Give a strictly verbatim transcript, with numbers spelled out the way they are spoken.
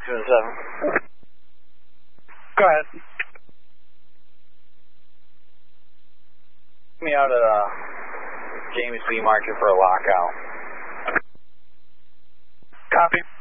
two and seven. Go ahead. Me out at uh, James B. Market for a lockout. Copy.